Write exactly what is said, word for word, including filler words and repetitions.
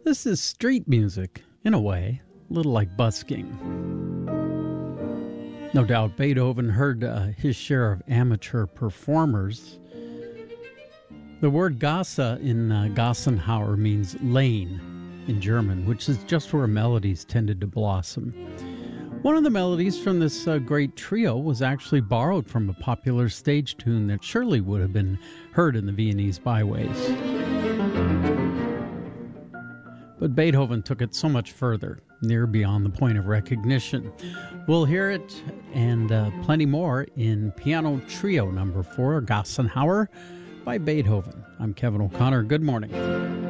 This is street music, in a way, a little like busking. No doubt Beethoven heard uh, his share of amateur performers. The word Gasse in uh, Gassenhauer means lane in German, which is just where melodies tended to blossom. One of the melodies from this uh, great trio was actually borrowed from a popular stage tune that surely would have been heard in the Viennese byways. But Beethoven took it so much further, near beyond the point of recognition. We'll hear it and uh, plenty more in Piano Trio number four, Gassenhauer, by Beethoven. I'm Kevin O'Connor. Good morning.